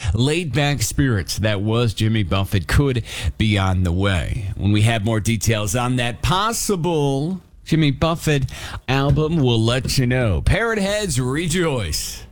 laid-back spirits that was Jimmy Buffett could be on the way. When we have more details on that possible Jimmy Buffett album, we'll let you know. Parrot heads, rejoice.